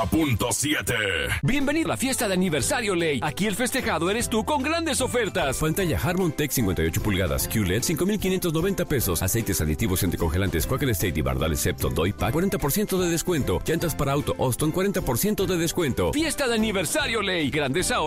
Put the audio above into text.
90.7. Bienvenido a la fiesta de aniversario Ley. Aquí el festejado eres tú con grandes ofertas. Pantalla Harmon Tech 58 pulgadas QLED 5,590 pesos. Aceites aditivos y anticongelantes Quaker State y Bardales Septo Doy Pack 40% de descuento. Llantas para auto Austin 40% de descuento. Fiesta de aniversario Ley. Grandes ahorros.